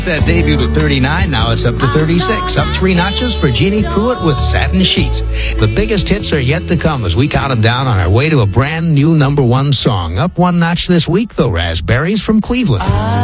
That debuted at 39, now it's up to 36. Up 3 notches for Jeannie Pruitt with Satin Sheets. The biggest hits are yet to come as we count them down on our way to a brand new #1 song. Up 1 notch this week, though, Raspberries from Cleveland.